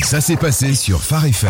Ça s'est passé sur Phare FM.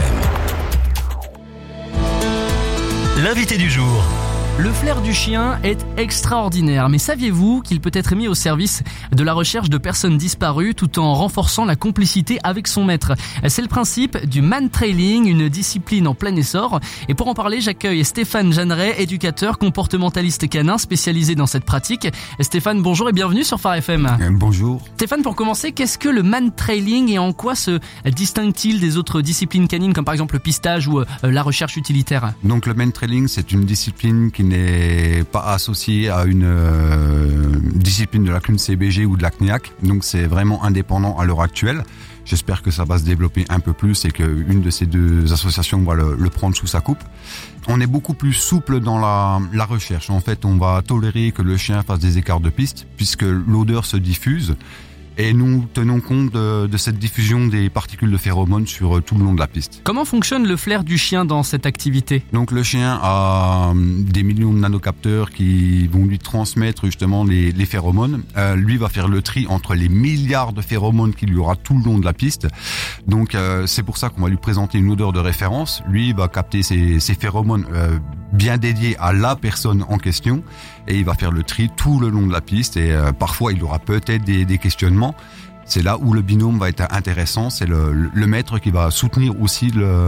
L'invité du jour. Le flair du chien est extraordinaire, mais saviez-vous qu'il peut être mis au service de la recherche de personnes disparues tout en renforçant la complicité avec son maître? C'est le principe du man-trailing, une discipline en plein essor. Et pour en parler, j'accueille Stéphane Jeanneret, éducateur comportementaliste canin spécialisé dans cette pratique. Stéphane, bonjour et bienvenue sur Phare FM. Bonjour. Stéphane, pour commencer, qu'est-ce que le man-trailing et en quoi se distingue-t-il des autres disciplines canines comme par exemple le pistage ou la recherche utilitaire? Donc le man-trailing, c'est une discipline qui n'est pas associée à une discipline de la CNUN-CBG ou de la CNIAC. Donc c'est vraiment indépendant à l'heure actuelle. J'espère que ça va se développer un peu plus et qu'une de ces deux associations va le prendre sous sa coupe. On est beaucoup plus souple dans la recherche. En fait, on va tolérer que le chien fasse des écarts de piste puisque l'odeur se diffuse. Et nous tenons compte de cette diffusion des particules de phéromones sur tout le long de la piste. Comment fonctionne le flair du chien dans cette activité? Donc le chien a des millions de nanocapteurs qui vont lui transmettre justement les phéromones. Lui va faire le tri entre les milliards de phéromones qu'il y aura tout le long de la piste. Donc c'est pour ça qu'on va lui présenter une odeur de référence. Lui va capter ces phéromones bien dédiés à la personne en question et il va faire le tri tout le long de la piste et parfois il aura peut-être des questionnements. C'est là où le binôme va être intéressant, c'est le maître qui va soutenir aussi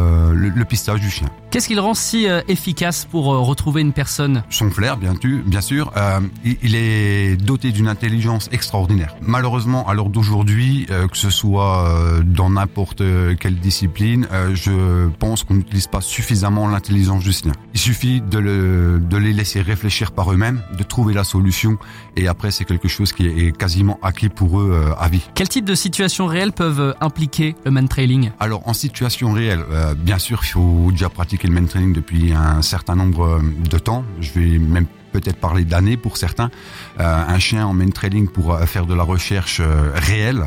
le pistage du chien. Qu'est-ce qui le rend si efficace pour retrouver une personne? Son flair, bien sûr. Il est doté d'une intelligence extraordinaire. Malheureusement, à l'heure d'aujourd'hui, que ce soit dans n'importe quelle discipline, je pense qu'on n'utilise pas suffisamment l'intelligence du chien. Il suffit de les laisser réfléchir par eux-mêmes, de trouver la solution, et après c'est quelque chose qui est quasiment acquis pour eux à vie. Quel type de situations réelles peuvent impliquer le man-trailing? Alors en situation réelle, bien sûr, il faut déjà pratiquer le man-trailing depuis un certain nombre de temps. Je vais même peut-être parler d'années pour certains. Un chien en man-trailing pour faire de la recherche réelle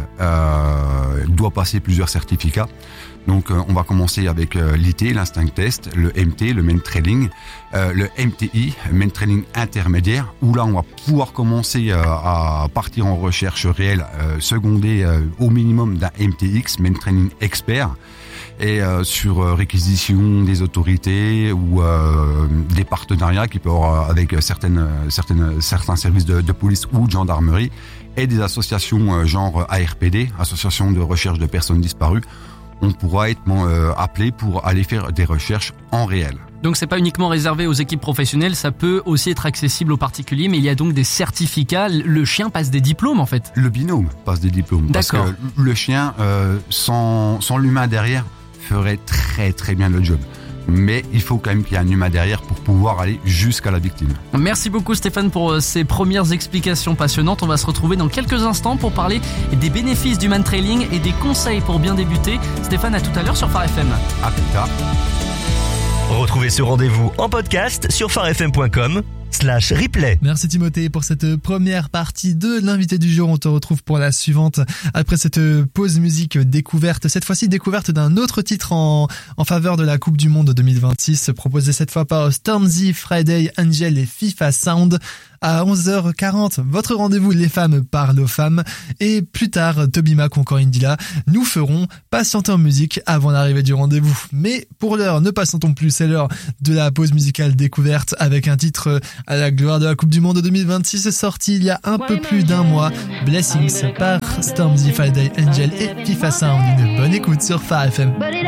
doit passer plusieurs certificats. Donc on va commencer avec l'IT, l'instinct test, le MT, le man-trailing, le MTI, man-trailing intermédiaire, où là on va pouvoir commencer à partir en recherche réelle, secondée au minimum d'un MTX, man-trailing expert, et sur réquisition des autorités ou des partenariats qui peuvent avoir avec certains services de police ou de gendarmerie et des associations genre ARPD, Association de recherche de personnes disparues. On pourra être appelé pour aller faire des recherches en réel. Donc c'est pas uniquement réservé aux équipes professionnelles, ça peut aussi être accessible aux particuliers, mais il y a donc des certificats. Le chien passe des diplômes en fait. Le binôme passe des diplômes. D'accord. Parce que le chien, sans l'humain derrière, ferait très très bien le job. Mais il faut quand même qu'il y ait un humain derrière pour pouvoir aller jusqu'à la victime. Merci beaucoup Stéphane pour ces premières explications passionnantes. On va se retrouver dans quelques instants pour parler des bénéfices du man-trailing et des conseils pour bien débuter. Stéphane, à tout à l'heure sur Phare FM. À plus tard. Retrouvez ce rendez-vous en podcast sur pharefm.com/replay. Merci Timothée pour cette première partie de l'invité du jour. On te retrouve pour la suivante après cette pause musique découverte. Cette fois-ci découverte d'un autre titre en faveur de la Coupe du Monde 2026, proposé cette fois par Stormzy, Friday, Angel et FIFA Sound. À 11h40, votre rendez-vous Les femmes parlent aux femmes. Et plus tard, Toby Mac ou encore Indila nous feront patienter en musique avant l'arrivée du rendez-vous. Mais pour l'heure, ne patientons plus, c'est l'heure de la pause musicale découverte avec un titre à la gloire de la Coupe du Monde 2026 sorti il y a un peu plus d'un mois. Blessings par Stormzy, Friday, Angel et FIFA Sound. Une bonne écoute sur Phare FM.